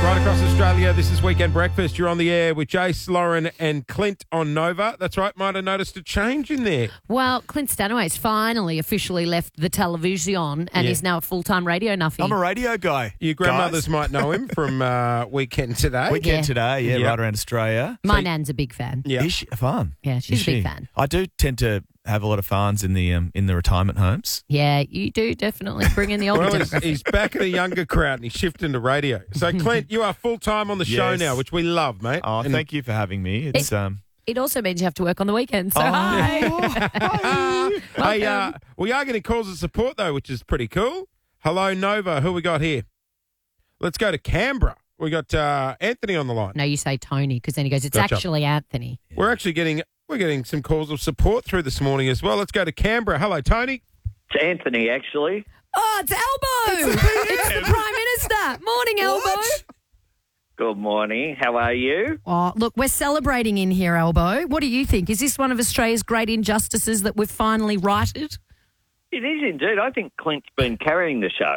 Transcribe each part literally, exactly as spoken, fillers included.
Right across Australia, this is Weekend Breakfast. You're on the air with Jace, Lauren and Clint on Nova. That's right, might have noticed a change in there. Well, Clint Stanaway's finally officially left the television and Yeah. is now a full-time radio nuffy. I'm a radio guy. Your grandmothers guys. might know him from uh, Weekend Today. Weekend Yeah. Today, yeah, Yep. right around Australia. My So- nan's a big fan. Yeah. Is she fun? Yeah, she's Is a big she? fan. I do tend to have a lot of fans in the um, in the retirement homes. Yeah, you do definitely bring in the older Well, he's, demographic. he's back in a younger crowd and he's shifting to radio. So, Clint, you are full-time on the show Yes. now, which we love, mate. Oh, And- thank you for having me. It's um. It also means you have to work on the weekend. So Oh. hi. Hey, uh, we are getting calls of support, though, which is pretty cool. Hello, Nova. Who we got here? Let's go to Canberra. We got uh, Anthony on the line. No, you say Tony because then he goes, it's Gotcha. actually Anthony. We're actually getting we're getting some calls of support through this morning as well. Let's go to Canberra. Hello, Tony. It's Anthony, actually. Oh, it's Elbow. It's the Prime Minister. Morning, Elbow. Good morning. How are you? Oh, look, we're celebrating in here, Elbow. What do you think? Is this one of Australia's great injustices that we've finally righted? It is indeed. I think Clint's been carrying the show.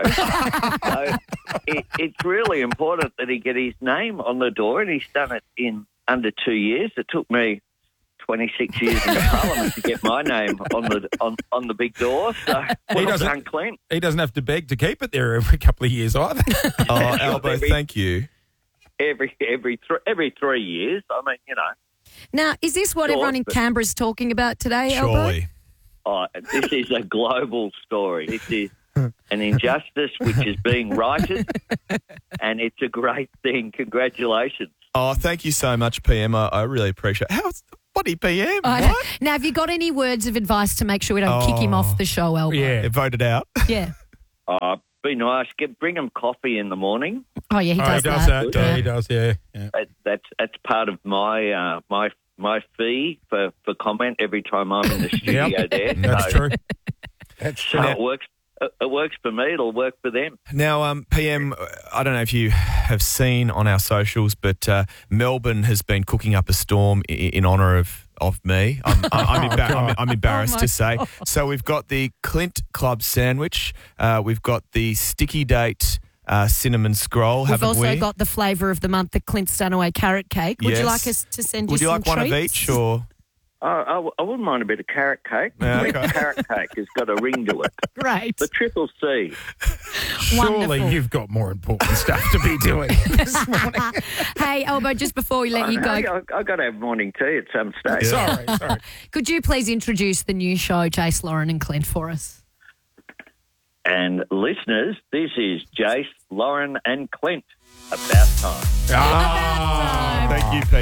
so it, it's really important that he get his name on the door, and he's done it in under two years. It took me twenty-six years in the Parliament to get my name on the on, on the big door. So well doesn't- done, Clint. He doesn't have to beg to keep it there every couple of years either. Oh, Elbow, Every- thank you. Every every th- every three years. I mean, you know. Now, is this what Sure, everyone in but- Canberra's talking about today, Elbow? Surely. Oh, this is a global story. This is an injustice which is being righted, and it's a great thing. Congratulations. Oh, thank you so much, P M. I, I really appreciate it. How's bloody P M? Uh, What? Now, have you got any words of advice to make sure we don't kick him Oh. off the show, Elbow? Yeah. It voted out. Yeah. Oh, be nice. Get bring him coffee in the morning. Oh, yeah, he Oh, does, he does that. that. Yeah, he does, yeah. yeah. That, that's that's part of my uh, my my fee for, for comment every time I'm in the studio Yep. there. That's so, true. That's So true. it works. It, it works for me. It'll work for them. Now, um, P M, I don't know if you have seen on our socials, but uh, Melbourne has been cooking up a storm in, in honour of, of me. I'm, I'm, I'm, embar- I'm, I'm embarrassed Oh, my to say. God. So we've got the Clint Club sandwich. Uh, we've got the Sticky Date uh, cinnamon scroll, We've haven't also we? got the flavour of the month, the Clint Stanaway carrot cake. Would you Yes. like us to send you Would you some like one of treats? each or? I, I, I wouldn't mind a bit of carrot cake. Yeah, Clint okay. Carrot cake has got a ring to it. Great. The triple C. Surely Wonderful. you've got more important stuff to be doing this morning. Hey, Elbow, just before we let you go, I, I, got to have morning tea at some stage. Sorry, sorry. could you please introduce the new show, Jace, Lauren and Clint, for us? And listeners, this is Jace, Lauren, and Clint. About time. Ah, Thank you, P M.